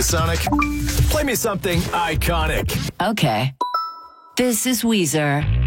Sonic? Play me something iconic. Okay. This is Weezer.